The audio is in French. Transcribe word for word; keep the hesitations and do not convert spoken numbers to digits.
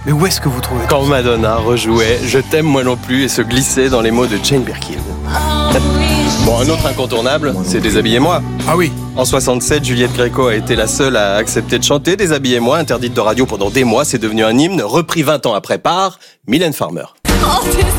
Mais où est-ce que vous trouvez Quand Madonna rejouait Je t'aime moi non plus et se glissait dans les mots de Jane Birkin. Bon, un autre incontournable, c'est Déshabillez-moi. Ah oui. En soixante-sept, Juliette Gréco a été la seule à accepter de chanter Déshabillez-moi, interdite de radio pendant des mois, c'est devenu un hymne, repris vingt ans après par Mylène Farmer. Oh,